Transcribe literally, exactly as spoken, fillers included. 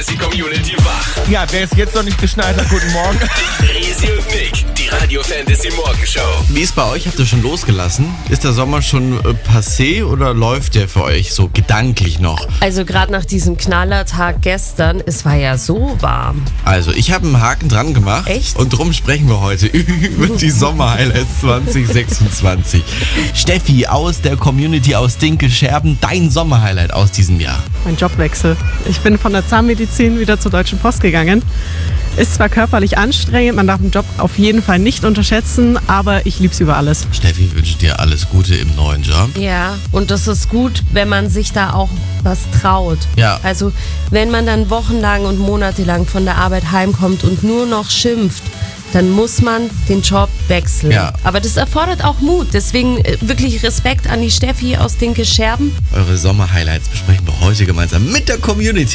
Fantasy Community wach. Ja, wer es jetzt noch nicht geschnallt hat, guten Morgen. Resi und Nick, die Radio Fantasy Morgenshow. Wie ist bei euch? Habt ihr schon losgelassen? Ist der Sommer schon äh, passé oder läuft der für euch so gedanklich noch? Also gerade nach diesem Knallertag gestern, es war ja so warm. Also ich habe einen Haken dran gemacht. Echt? Und drum sprechen wir heute über die Sommer-Highlights zwanzig sechsundzwanzig. Steffi aus der Community aus Dinkel-Scherben, dein Sommer-Highlight aus diesem Jahr. Mein Jobwechsel. Ich bin von der Zahnmedizin wieder zur Deutschen Post gegangen. Ist zwar körperlich anstrengend, man darf den Job auf jeden Fall nicht unterschätzen, aber ich lieb's über alles. Steffi wünscht dir alles Gute im neuen Job. Ja, und das ist gut, wenn man sich da auch was traut. Ja. Also wenn man dann wochenlang und monatelang von der Arbeit heimkommt und nur noch schimpft, dann muss man den Job wechseln. Ja. Aber das erfordert auch Mut. Deswegen äh, wirklich Respekt an die Steffi aus Dinkel-Scherben. Eure Sommer-Highlights besprechen wir heute gemeinsam mit der Community.